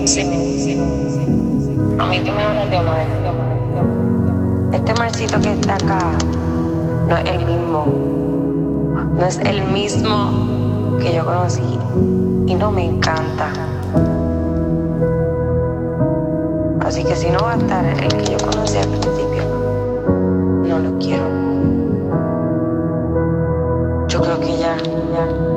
Sí, sí, sí. A mí que me hablan de Omar, de Omar, de Omar. Este Marcito que está acá no es el mismo. No es el mismo que yo conocí. Y no me encanta. Así que si no va a estar el que yo conocí al principio, no lo quiero. Yo creo que ya.